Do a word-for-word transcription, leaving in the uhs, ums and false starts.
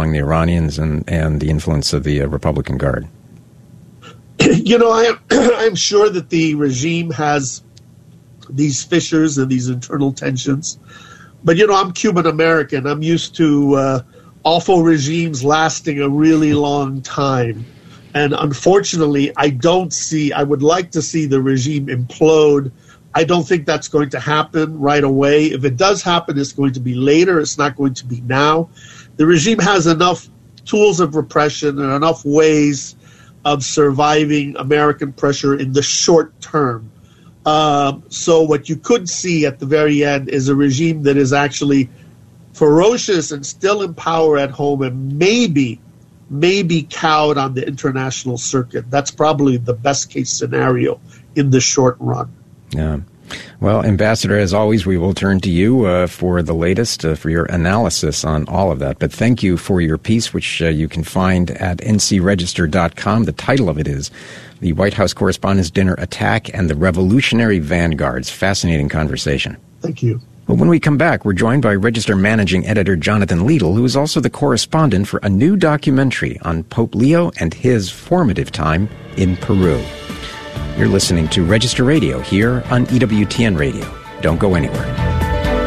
among the Iranians and, and the influence of the uh, Republican Guard? You know, I am, I'm sure that the regime has these fissures and these internal tensions. But, you know, I'm Cuban American. I'm used to uh, awful regimes lasting a really long time. And unfortunately, I don't see, I would like to see the regime implode. I don't think that's going to happen right away. If it does happen, it's going to be later. It's not going to be now. The regime has enough tools of repression and enough ways of surviving American pressure in the short term. Uh, so what you could see at the very end is a regime that is actually ferocious and still in power at home and maybe maybe cowed on the international circuit. That's probably the best case scenario in the short run. Yeah. Well, Ambassador, as always, we will turn to you uh, for the latest, uh, for your analysis on all of that. But thank you for your piece, which uh, you can find at N C Register dot com. The title of it is The White House Correspondents' Dinner Attack and the Revolutionary Vanguards. Fascinating conversation. Thank you. Well, when we come back, we're joined by Register Managing Editor Jonathan Liedl, who is also the correspondent for a new documentary on Pope Leo and his formative time in Peru. You're listening to Register Radio here on E W T N Radio. Don't go anywhere.